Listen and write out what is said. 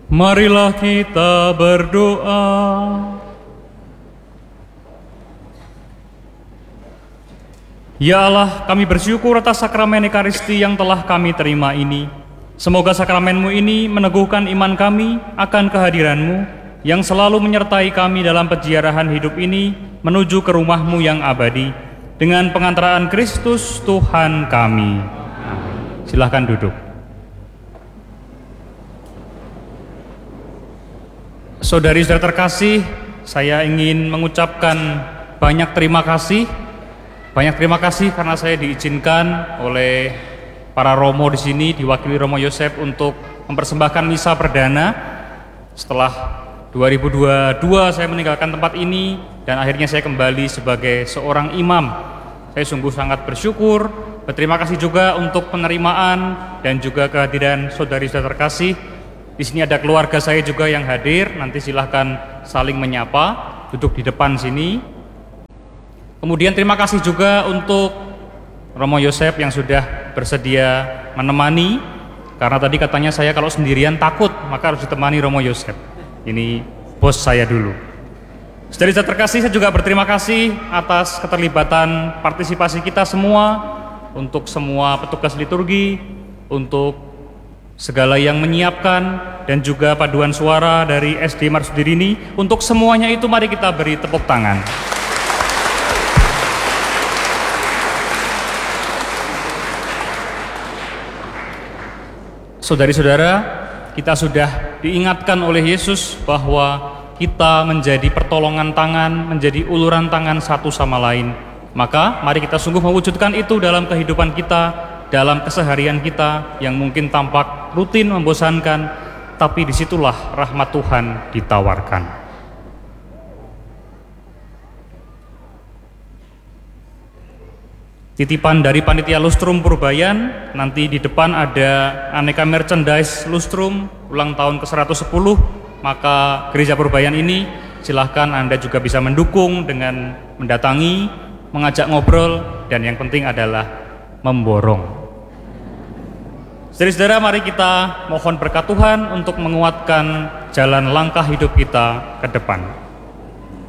Marilah kita berdoa. Ya Allah, kami bersyukur atas sakramen Ekaristi yang telah kami terima ini. Semoga sakramenmu ini meneguhkan iman kami akan kehadiranmu yang selalu menyertai kami dalam peziarahan hidup ini menuju ke rumahmu yang abadi. Dengan pengantaraan Kristus Tuhan kami. Silahkan duduk. Saudari-saudara terkasih, saya ingin mengucapkan banyak terima kasih. Banyak terima kasih karena saya diizinkan oleh para romo di sini, diwakili Romo Yosef untuk mempersembahkan misa perdana. Setelah 2022 saya meninggalkan tempat ini dan akhirnya saya kembali sebagai seorang imam. Saya sungguh sangat bersyukur. Berterima kasih juga untuk penerimaan dan juga kehadiran saudari-saudara terkasih. Di sini ada keluarga saya juga yang hadir. Nanti silahkan saling menyapa, duduk di depan sini. Kemudian terima kasih juga untuk Romo Yosef yang sudah bersedia menemani. Karena tadi katanya saya kalau sendirian takut, maka harus ditemani Romo Yosef. Ini bos saya dulu. Saudara-saudara terkasih, saya juga berterima kasih atas keterlibatan partisipasi kita semua, untuk semua petugas liturgi, untuk segala yang menyiapkan, dan juga paduan suara dari SD Marsudirini. Untuk semuanya itu mari kita beri tepuk tangan. Saudari-saudara, kita sudah diingatkan oleh Yesus bahwa kita menjadi pertolongan tangan, menjadi uluran tangan satu sama lain. Maka mari kita sungguh mewujudkan itu dalam kehidupan kita, dalam keseharian kita yang mungkin tampak rutin membosankan, tapi disitulah rahmat Tuhan ditawarkan. Titipan dari Panitia Lustrum Purbayan, nanti di depan ada aneka merchandise Lustrum ulang tahun ke-110, maka Gereja Purbayan ini silahkan Anda juga bisa mendukung dengan mendatangi, mengajak ngobrol, dan yang penting adalah memborong. Saudara-saudara, mari kita mohon berkat Tuhan untuk menguatkan jalan langkah hidup kita ke depan.